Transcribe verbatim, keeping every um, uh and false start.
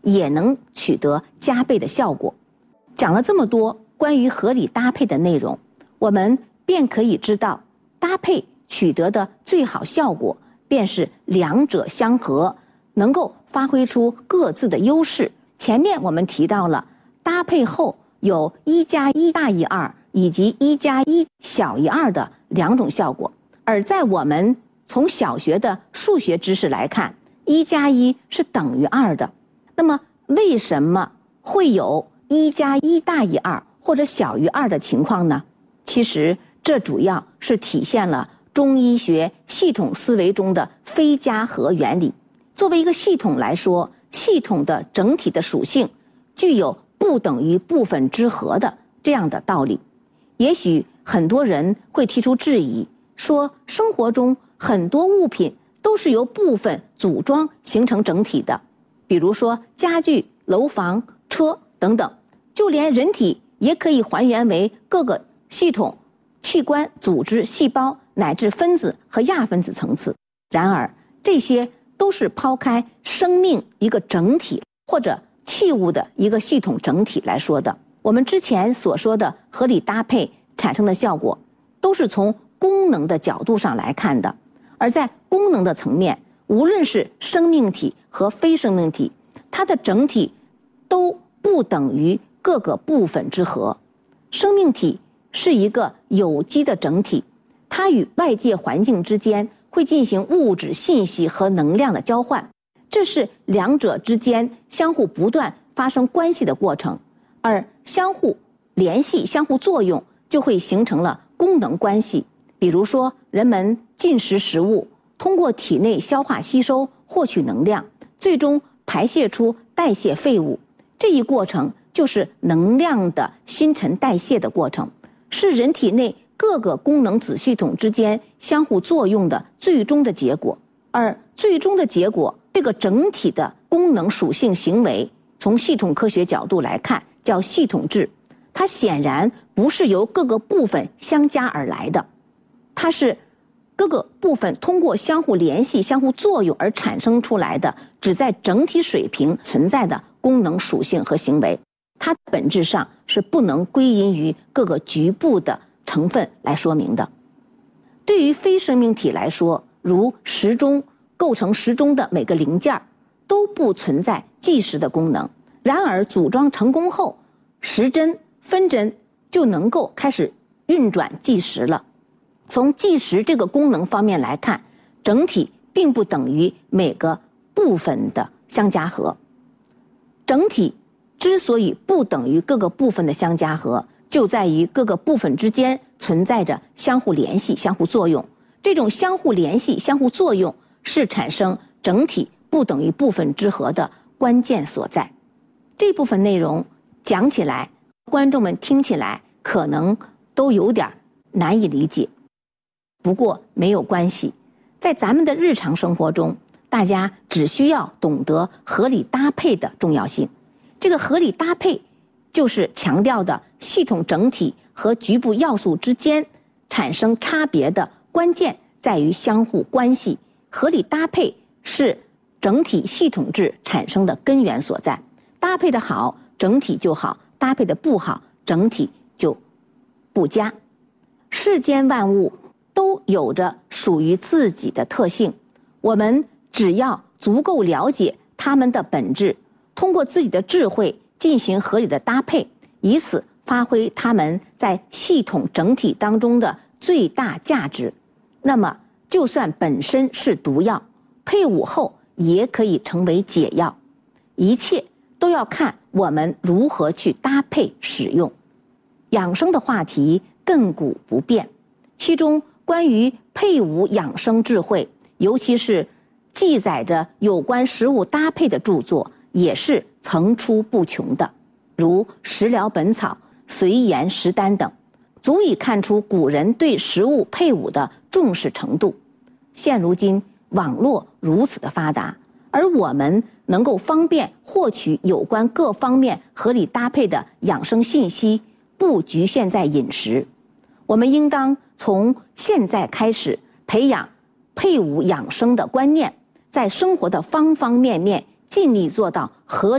也能取得加倍的效果。讲了这么多关于合理搭配的内容，我们便可以知道，搭配取得的最好效果便是两者相合，能够发挥出各自的优势。前面我们提到了搭配后有一加一大于二以及一加一小于二的两种效果，而在我们从小学的数学知识来看，一加一是等于二的。那么为什么会有一加一大于二或者小于二的情况呢？其实这主要是体现了中医学系统思维中的非加和原理。作为一个系统来说，系统的整体的属性具有不等于部分之和的这样的道理。也许很多人会提出质疑，说生活中很多物品都是由部分组装形成整体的，比如说家具、楼房、车等等，就连人体也可以还原为各个系统、器官、组织、细胞乃至分子和亚分子层次。然而这些都是抛开生命一个整体或者器物的一个系统整体来说的。我们之前所说的合理搭配产生的效果，都是从功能的角度上来看的。而在功能的层面，无论是生命体和非生命体，它的整体都不等于各个部分之和。生命体是一个有机的整体，它与外界环境之间会进行物质、信息和能量的交换，这是两者之间相互不断发生关系的过程，而相互联系、相互作用就会形成了功能关系。比如说，人们进食食物，通过体内消化吸收获取能量，最终排泄出代谢废物，这一过程就是能量的新陈代谢的过程，是人体内各个功能子系统之间相互作用的最终的结果。而最终的结果，这个整体的功能属性行为，从系统科学角度来看叫系统质，它显然不是由各个部分相加而来的，它是各个部分通过相互联系、相互作用而产生出来的，只在整体水平存在的功能属性和行为，它本质上是不能归因于各个局部的成分来说明的。对于非生命体来说，如时钟构成时钟的每个零件都不存在计时的功能，然而组装成功后，时针、分针就能够开始运转计时了。从计时这个功能方面来看，整体并不等于每个部分的相加和。整体之所以不等于各个部分的相加和，就在于各个部分之间存在着相互联系、相互作用。这种相互联系、相互作用是产生整体不等于部分之和的关键所在。这部分内容讲起来，观众们听起来可能都有点难以理解。不过没有关系，在咱们的日常生活中，大家只需要懂得合理搭配的重要性。这个合理搭配就是强调的系统整体和局部要素之间产生差别的关键在于相互关系。合理搭配是整体系统质产生的根源所在。搭配的好，整体就好；搭配的不好，整体就不佳。世间万物都有着属于自己的特性，我们只要足够了解它们的本质，通过自己的智慧进行合理的搭配，以此发挥它们在系统整体当中的最大价值，那么就算本身是毒药，配伍后也可以成为解药。一切都要看我们如何去搭配使用。养生的话题亘古不变，其中关于配伍养生智慧，尤其是记载着有关食物搭配的著作，也是层出不穷的，如《食疗本草》《随言食单》等，足以看出古人对食物配伍的重视程度。现如今网络如此的发达，而我们能够方便获取有关各方面合理搭配的养生信息，不局限在饮食。我们应当从现在开始培养配伍养生的观念，在生活的方方面面尽力做到合